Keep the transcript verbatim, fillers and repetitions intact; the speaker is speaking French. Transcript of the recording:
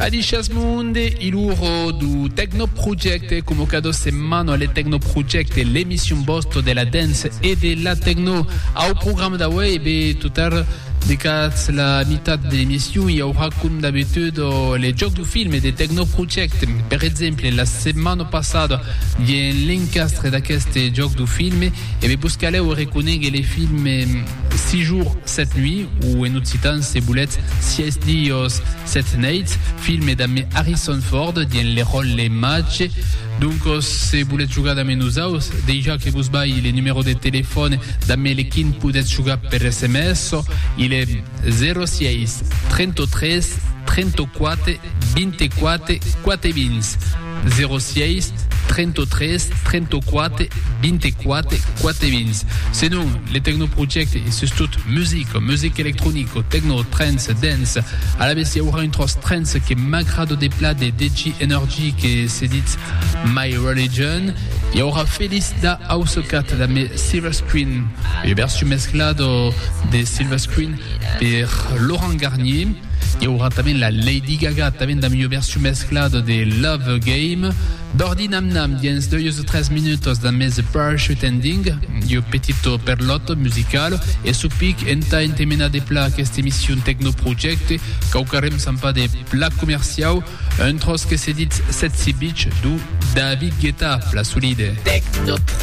Adi Chasmunde, il uro du Techno Project, convocato settimana alle Techno Project, l'émission Bosto della dance e della techno. Au programme da web et tout à l'heure, décate la mitad de l'émission, il y aura comme d'habitude les jeux du film et des Techno Project. Per esempio, la settimana passata, il y a l'incastre da questi giochi du film e vi buscale o riconoscere les films six jours, sept nuits, ou en occitan, c'est boulettes, six dios, sept nights, film da Harrison Ford, dien les rôles, les matchs. Donc, si vous voulez jouer dans nous aus, déjà que vous avez les numéros de téléphone, dans les qui pouvez jouer par S M S, il est zéro six trente-trois trente-quatre vingt-quatre quatre vingt. zéro six trente-trois trente-quatre vingt-quatre quatre vingt. Sinon, les Techno Project, c'est toute musique, musique électronique, techno, trance, dance. À la base, il y aura une trosse trance qui est magrado des plats de D J Energy qui se dit My Religion. Il y aura Felicita House Cat da Silver Screen, une version mesclado de Silver Screen per Laurent Garnier. Il y aura también la Lady Gaga, también da mi version mesclado de Love Game. Dordi Nam Nam, diens deux treize minutos da mes Parachute Ending, io petito perlotto musical, e su pic enta entemena de pla questa émission Techno Project, caucarem sampa de pla commercial, un tros que se dit Sexy Beach du David Guetta, la solide. Techno